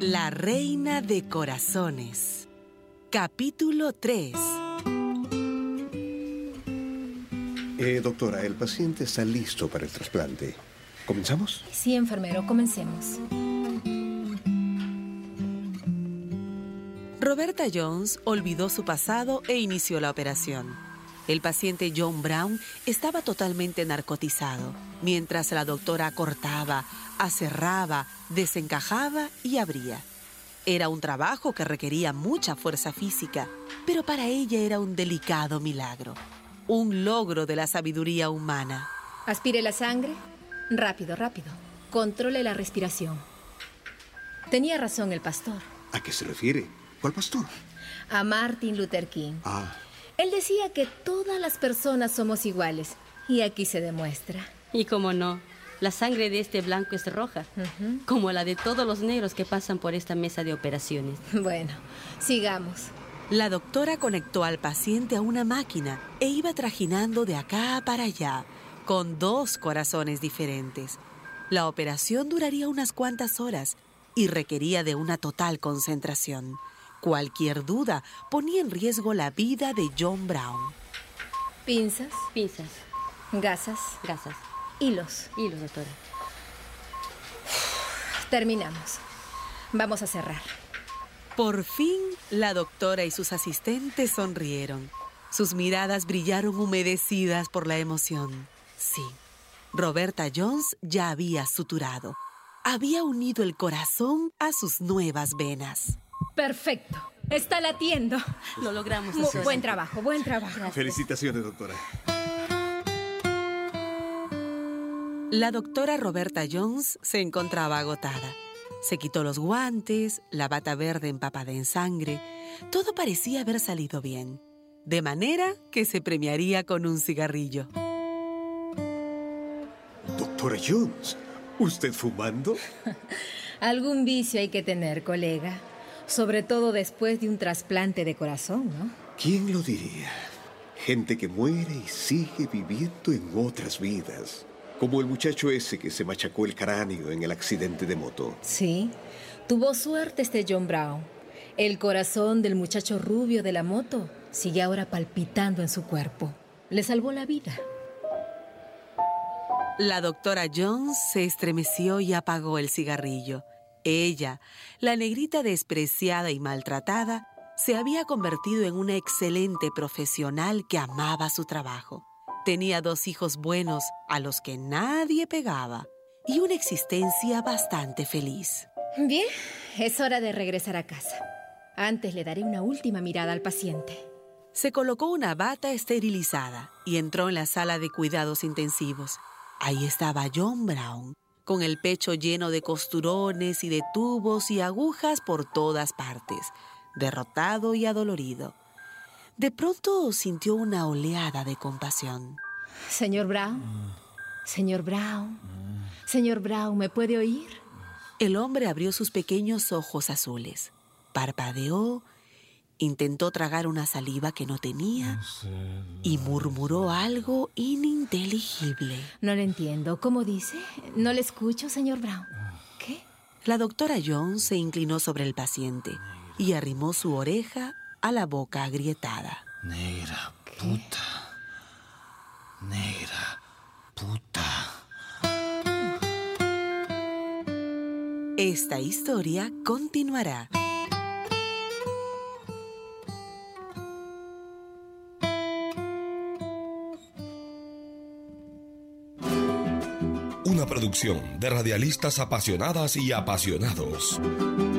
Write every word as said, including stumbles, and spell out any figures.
La reina de corazones. Capítulo tres. Eh, doctora, el paciente está listo para el trasplante. ¿Comenzamos? Sí, enfermero, comencemos. Roberta Jones olvidó su pasado e inició la operación. El paciente John Brown estaba totalmente narcotizado, mientras la doctora cortaba, aserraba, desencajaba y abría. Era un trabajo que requería mucha fuerza física, pero para ella era un delicado milagro, un logro de la sabiduría humana. Aspire la sangre. Rápido, rápido. Controle la respiración. Tenía razón el pastor. ¿A qué se refiere? ¿Cuál pastor? A Martin Luther King. Ah. Él decía que todas las personas somos iguales. Y aquí se demuestra. Y cómo no, la sangre de este blanco es roja, uh-huh. como la de todos los negros que pasan por esta mesa de operaciones. Bueno, sigamos. La doctora conectó al paciente a una máquina e iba trajinando de acá para allá, con dos corazones diferentes. La operación duraría unas cuantas horas y requería de una total concentración. Cualquier duda ponía en riesgo la vida de John Brown. Pinzas. Pinzas. Gasas. Gasas. Hilos. Hilos, doctora. Terminamos. Vamos a cerrar. Por fin, la doctora y sus asistentes sonrieron. Sus miradas brillaron humedecidas por la emoción. Sí, Roberta Jones ya había suturado. Había unido el corazón a sus nuevas venas. Perfecto. Está latiendo. Lo logramos. Muy, buen trabajo, buen trabajo. Gracias. Felicitaciones, doctora. La doctora Roberta Jones se encontraba agotada. Se quitó los guantes, la bata verde empapada en sangre. Todo parecía haber salido bien. De manera que se premiaría con un cigarrillo. Doctora Jones, ¿usted fumando? Algún vicio hay que tener, colega. Sobre todo después de un trasplante de corazón, ¿no? ¿Quién lo diría? Gente que muere y sigue viviendo en otras vidas. Como el muchacho ese que se machacó el cráneo en el accidente de moto. Sí, tuvo suerte este John Brown. El corazón del muchacho rubio de la moto sigue ahora palpitando en su cuerpo. Le salvó la vida. La doctora Jones se estremeció y apagó el cigarrillo. Ella, la negrita despreciada y maltratada, se había convertido en una excelente profesional que amaba su trabajo. Tenía dos hijos buenos a los que nadie pegaba y una existencia bastante feliz. Bien, es hora de regresar a casa. Antes le daré una última mirada al paciente. Se colocó una bata esterilizada y entró en la sala de cuidados intensivos. Ahí estaba John Brown, con el pecho lleno de costurones y de tubos y agujas por todas partes, derrotado y adolorido. De pronto sintió una oleada de compasión. Señor Brown, señor Brown, señor Brown, ¿me puede oír? El hombre abrió sus pequeños ojos azules, parpadeó, intentó tragar una saliva que no tenía y murmuró algo ininteligible. No le entiendo. ¿Cómo dice? No le escucho, señor Brown. ¿Qué? La doctora Jones se inclinó sobre el paciente y arrimó su oreja a la boca agrietada. Negra puta. Negra puta. Esta historia continuará. Una producción de radialistas apasionadas y apasionados.